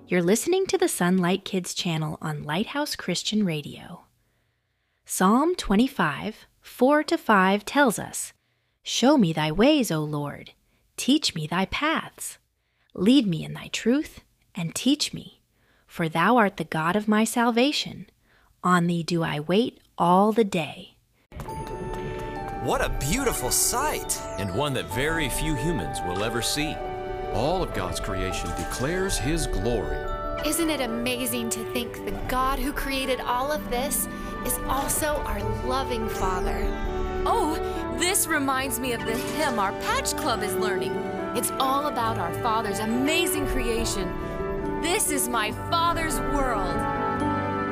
You're listening to the Sunlight Kids channel on Lighthouse Christian Radio. Psalm 25, 4-5 tells us, "Show me thy ways, O Lord. Teach me thy paths. Lead me in thy truth, and teach me. For thou art the God of my salvation. On thee do I wait all the day." What a beautiful sight! And one that very few humans will ever see. All of God's creation declares His glory. Isn't it amazing to think the God who created all of this is also our loving Father? Oh, this reminds me of the hymn our Patch Club is learning. It's all about our Father's amazing creation. This is my Father's world.